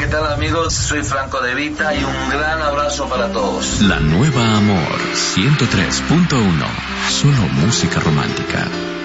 ¿qué tal amigos? Soy Franco De Vita y un gran abrazo para todos. La Nueva Amor 103.1, solo música romántica.